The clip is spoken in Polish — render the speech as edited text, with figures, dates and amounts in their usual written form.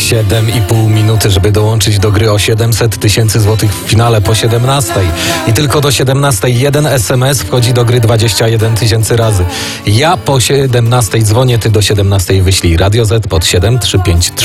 7,5 minuty, żeby dołączyć do gry o 700 tysięcy złotych w finale po 17. I tylko do 17 jeden SMS wchodzi do gry 21 tysięcy razy. Ja po 17 dzwonię, ty do 17 wyślij Radio Z pod 7353.